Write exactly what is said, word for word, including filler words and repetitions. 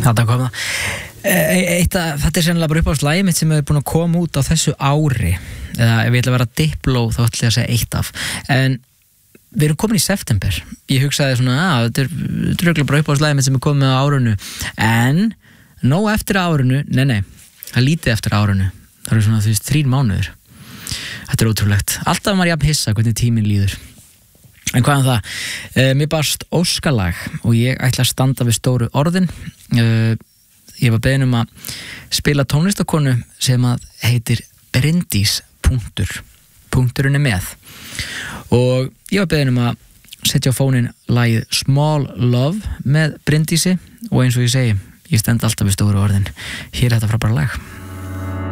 Þetta kom það. Eitt að, þetta er sennilega bara upp á slæði mitt sem hefur búin að koma út á þessu ári. Eða ef ég ætla að vera dipló þá ætla ég að segja eitt af. En við erum komin í september. Ég hugsaði svona, að þetta er, þetta er örugglega bara upp á slæði mitt sem er komið á árinu. En nóg eftir árinu, nei nei, það er lítið eftir árinu. Það eru svona þú veist þrír mánuðir. Þetta er ótrúlegt. Alltaf maður jafn hissa hvernig tíminn líður. En hvað er það? Uh, mér barst óskalag og ég ætla að standa við stóru orðin. Uh, ég var beðin um að spila tónlistakonu sem að heitir Bryndís punktur. Punkturinn er með. Og ég var beðin um að setja á fónin lagið Small Love með Bryndísi og eins og ég segi, ég stend alltaf við stóru orðin. Hér er þetta frábæra lag.